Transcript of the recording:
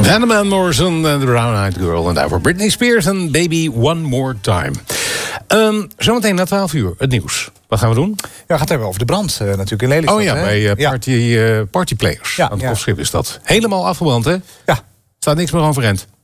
Van Morrison en The Brown Eyed Girl. En daarvoor Britney Spears en Baby One More Time. Zometeen na 12 uur het nieuws. Wat gaan we doen? Ja, we gaan het hebben over de brand natuurlijk in Lelystad. Oh ja, bij Partyplayers. Ja, aan het Hofschip is dat. Helemaal afgebrand, hè? Ja. Staat niks meer overeind.